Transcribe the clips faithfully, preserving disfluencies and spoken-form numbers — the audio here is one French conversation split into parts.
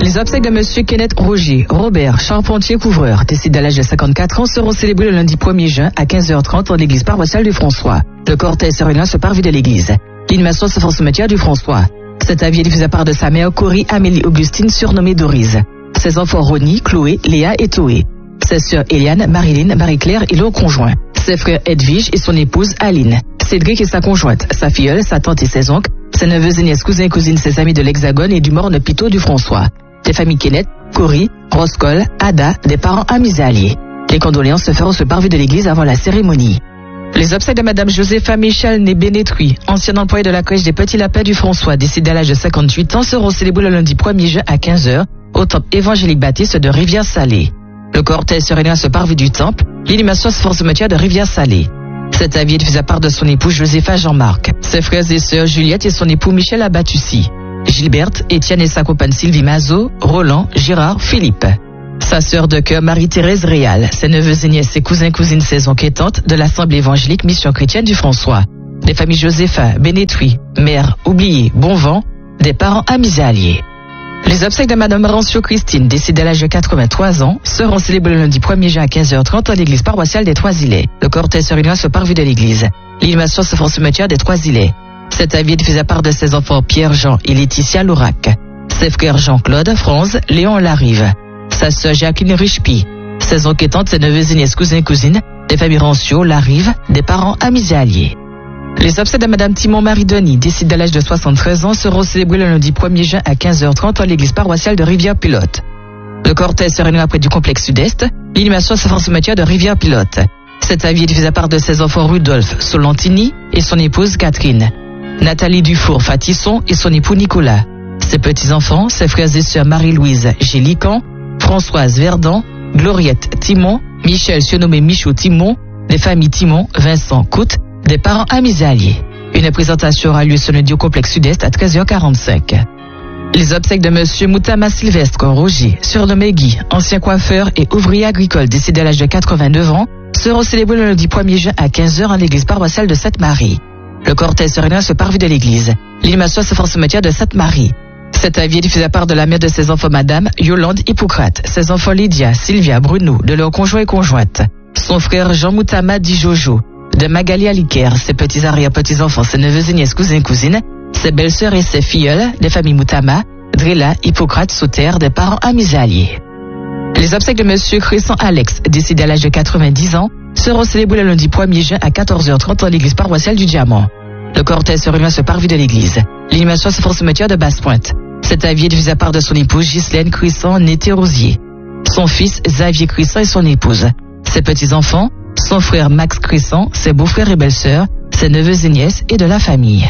Les obsèques de Monsieur Kenneth Roger, Robert, charpentier-couvreur, décédé à l'âge de cinquante-quatre ans, seront célébrés le lundi premier juin à quinze heures trente en l'église paroissiale du François. Le cortège se réunit sur parvis de l'église. L'inhumation se fait au cimetière du François. Cet avis est diffusé à part de sa mère, Cory Amélie Augustine, surnommée Dorise. Ses enfants Ronnie, Chloé, Léa et Toé. Ses sœurs Eliane, Marilyn, Marie-Claire et leur conjoint. Ses frères Edwige et son épouse Aline. Cédric et sa conjointe, sa filleule, sa tante et ses oncles, ses neveux et nièces, cousins et cousines, ses amis de l'Hexagone et du morne Pitot du François. Des familles Kenneth, Cory, Roscoe, Ada, des parents amis et alliés. Les condoléances se feront sur le parvis de l'église avant la cérémonie. Les obsèques de Madame Josépha Michel née Bénétruy, ancienne employée de la crèche des Petits Lapins du François, décédée à l'âge de cinquante-huit ans, seront célébrées le lundi premier juin à quinze heures au temple évangélique baptiste de Rivière-Salée. Le cortège se réunit à ce parvis du temple. L'inhumation se fait au cimetière de Rivière-Salée. Cet avis est diffusé à part de son époux Josépha Jean-Marc, ses frères et sœurs Juliette et son époux Michel Abatussi, Gilberte, Étienne et sa compagne Sylvie Mazot, Roland, Gérard, Philippe. Sa sœur de cœur Marie-Thérèse Réal, ses neveux et nièces, ses cousins, cousines, ses oncles et tantes de l'Assemblée évangélique Mission chrétienne du François. Des familles Josépha, Bénétruy, mère, oubliée, Bonvent, des parents amis et alliés. Les obsèques de Madame Rancio Christine, décédée à l'âge de quatre-vingt-trois ans, seront célébrées le lundi premier juin à quinze heures trente à l'église paroissiale des Trois-Îlets. Le cortège se réunira sur parvis de l'église. L'inhumation se fait au cimetière des Trois-Îlets. Cet avis est diffusé à part de ses enfants Pierre, Jean et Laetitia Lourac. Ses frères Jean-Claude, Franz, Léon Larive. Sa sœur Jacqueline Richepy. Ses oncles et tantes, ses neveux et nièces, cousins et cousines, des familles Rancio, Larive, des parents amis et alliés. Les obsèques de Madame Timon-Marie Denis, décédée à l'âge de soixante-treize ans, seront célébrées le lundi premier juin à quinze heures trente à l'église paroissiale de Rivière-Pilote. Le cortège se réunira près du complexe sud-est. L'inhumation se fait au cimetière de Rivière-Pilote. Cet avis est diffusé à part de ses enfants Rudolphe Solentini et son épouse Catherine, Nathalie Dufour Fatisson et son époux Nicolas, ses petits-enfants, ses frères et sœurs Marie-Louise Gélican, Françoise Verdun, Gloriette Timon, Michel surnommé Michaud Timon, les familles Timon, Vincent Coute, des parents amis et alliés. Une présentation aura lieu ce lundi au complexe sud-est à treize heures quarante-cinq. Les obsèques de Monsieur Moutama Sylvestre Roger, surnommé Guy, ancien coiffeur et ouvrier agricole décédé à l'âge de quatre-vingt-neuf ans, seront célébrés le lundi premier juin à quinze heures en l'église paroissiale de Sainte-Marie. Le cortège se réunira sur le parvis de l'église. L'inhumation se fait au cimetière de Sainte-Marie. Cet avis est diffusé à part de la mère de ses enfants Madame Yolande Hippocrate, ses enfants Lydia, Sylvia, Bruno, de leurs conjoints et conjointes, son frère Jean Moutama dit Jojo, de Magali Aliker, ses petits arrière-petits-enfants, ses neveux et nièces, cousins et cousines, ses belles-sœurs et ses filleuls, des familles Moutama, Drella, Hippocrate, Sauter, des parents amis et alliés. Les obsèques de Monsieur Crescent Alex, décédé à l'âge de quatre-vingt-dix ans, seront célébrés le lundi premier juin à quatorze heures trente dans l'église paroissiale du Diamant. Le cortège se réunit à ce parvis de l'église. L'inhumation se fait au cimetière de Basse-Pointe. Cet avis est diffusé à part de son épouse Ghislaine Crescent née Rosier, son fils Xavier Crescent et son épouse, ses petits-enfants, son frère Max Crescent, ses beaux-frères et belles-sœurs, ses neveux et nièces et de la famille.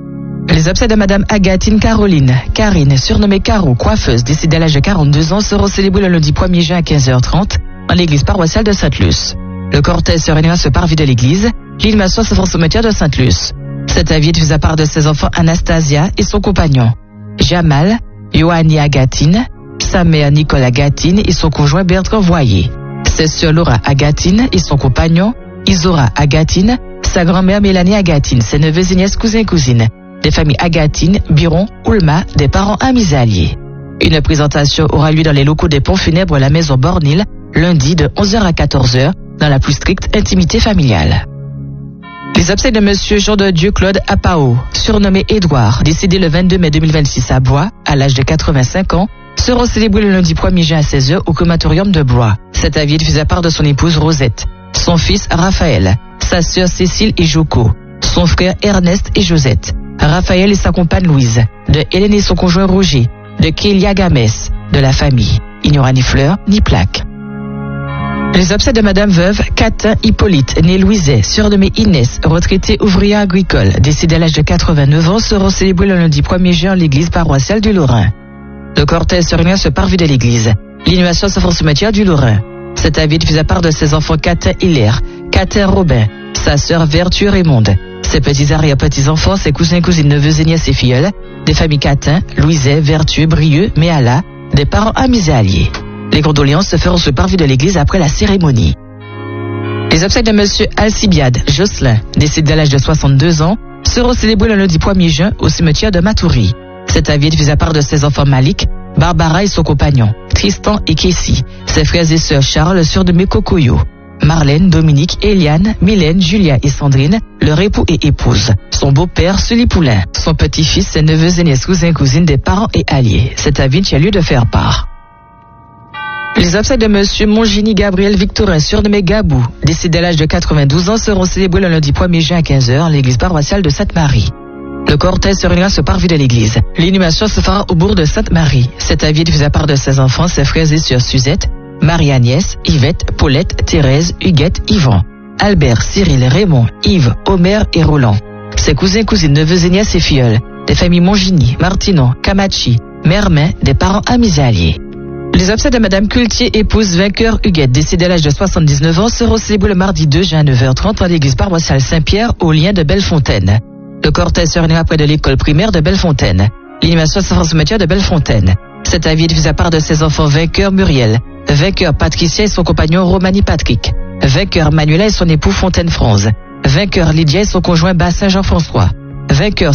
Les obsèques de Madame Agatine Caroline, Karine, surnommée Caro, coiffeuse, décédée à l'âge de quarante-deux ans, seront célébrées le lundi premier juin à quinze heures trente en l'église paroissiale de Sainte-Luce. Le cortège se réunira sur parvis de l'église. L'inhumation se fait au cimetière de Sainte-Luce. Cet avis est diffusé à part de ses enfants Anastasia et son compagnon, Jamal, Yoannie Agatine, sa mère Nicole Agatine et son conjoint Bertrand Voyer, ses sœurs Laura Agatine et son compagnon, Isora Agatine, sa grand-mère Mélanie Agatine, ses neveux et nièces, cousins et cousines, des familles Agatine, Biron, Oulma, des parents amis et alliés. Une présentation aura lieu dans les locaux des ponts funèbres à la maison Bornil, lundi de onze heures à quatorze heures, dans la plus stricte intimité familiale. Les obsèques de Monsieur Jean de Dieu Claude Apao, surnommé Édouard, décédé le vingt-deux mai deux mille vingt-six à Blois, à l'âge de quatre-vingt-cinq ans, seront célébrés le lundi premier juin à seize heures au crématorium de Blois. Cet avis est diffusé à part de son épouse Rosette, son fils Raphaël, sa sœur Cécile et Joko, son frère Ernest et Josette, Raphaël et sa compagne Louise, de Hélène et son conjoint Roger, de Kélia Gamès, de la famille. Il n'y aura ni fleurs ni plaques. Les obsèques de Madame Veuve Catin Hippolyte, née Louiset, surnommée Inès, retraitée ouvrière agricole, décédée à l'âge de quatre-vingt-neuf ans, seront célébrées le lundi premier juin à l'église paroissiale du Lorrain. Le cortège se réunit sur parvis de l'église. L'inhumation se fait au cimetière du Lorrain. Cet avis est diffusé à part de ses enfants Catin Hilaire, Catin Robin, sa sœur Vertu Raymonde, ses petits arrière-petits-enfants, ses cousins, cousines, neveux et nièces et filleuls, des familles Catin, Louiset, Vertu, Brieux, Méala, des parents amis et alliés. Les condoléances se feront sur le parvis de l'église après la cérémonie. Les obsèques de Monsieur Alcibiade Jocelyn, décédé à l'âge de soixante-deux ans, seront célébrées le lundi premier juin au cimetière de Matoury. Cet avis est diffusé à part de ses enfants Malik, Barbara et son compagnon, Tristan et Casey, ses frères et sœurs Charles, surnommé Cocoyo, Marlène, Dominique, Eliane, Mylène, Julia et Sandrine, leur époux et épouse, son beau-père Sully Poulain, son petit-fils, ses neveux et nièces, cousins, cousines des parents et alliés. C'est à Vinci a lieu de faire part. Les obsèques de Monsieur Mongini Gabriel Victorin, surnommé Gabou, décédé à l'âge de quatre-vingt-douze ans, seront célébrés le lundi premier juin à quinze heures à l'église paroissiale de Sainte-Marie. Le cortège se réunira sur parvis de l'église. L'inhumation se fera au bourg de Sainte-Marie. Cet avis est diffusé à part de ses enfants, ses frères et sœurs Suzette, Marie-Agnès, Yvette, Paulette, Thérèse, Huguette, Yvan, Albert, Cyril, Raymond, Yves, Omer et Roland. Ses cousins, cousines, neveux et nièces et filleuls, des familles Mongini, Martinon, Camachi, Mermin, des parents amis et alliés. Les obsèques de Madame Cultier, épouse vainqueur Huguette, décédée à l'âge de soixante-dix-neuf ans, seront célébrées le mardi deux juin à neuf heures trente à l'église paroissiale Saint-Pierre, au lien de Bellefontaine. Le cortège se réunira près de l'école primaire de Bellefontaine. L'inhumation se fera au cimetière de Bellefontaine. Cet avis est diffusé à part de ses enfants vainqueur Muriel, vainqueur Patricia et son compagnon Romani Patrick, vainqueur Manuela et son époux Fontaine-Franze, vainqueur Lydia et son conjoint Bassin Jean-François, vainqueur